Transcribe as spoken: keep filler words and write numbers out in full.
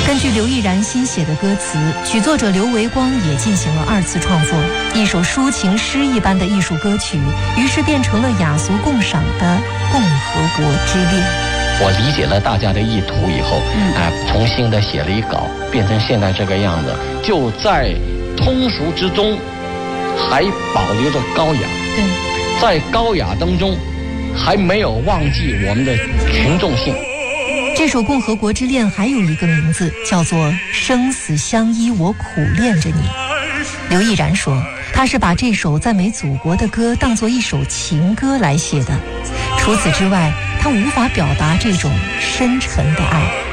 根据刘毅然新写的歌词，曲作者刘维光也进行了二次创作，一首抒情诗一般的艺术歌曲，于是变成了雅俗共赏的《共和国之恋》。 我理解了大家的意图以后， 嗯， 哎、呃，重新的写了一稿，变成现在这个样子，就在通俗之中，还保留着高雅。 对， 在高雅当中，还没有忘记我们的群众性。 这首《共和国之恋》还有一个名字，叫做《生死相依，我苦恋着你》。刘毅然说，他是把这首赞美祖国的歌当作一首情歌来写的。除此之外，他无法表达这种深沉的爱。